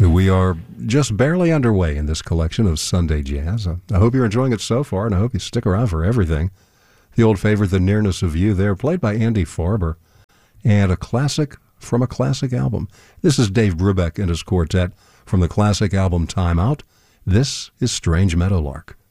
We are just barely underway in this collection of Sunday Jazz. I hope you're enjoying it so far, and I hope you stick around for everything. The old favorite, The Nearness of You, there, played by Andy Farber, and a classic from a classic album. This is Dave Brubeck and his quartet from the classic album Time Out. This is Strange Meadowlark.